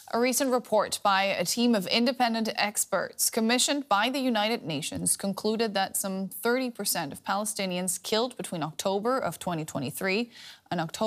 A recent report by a team of independent experts commissioned by the United Nations concluded that some 30% of Palestinians killed between October of 2023 and October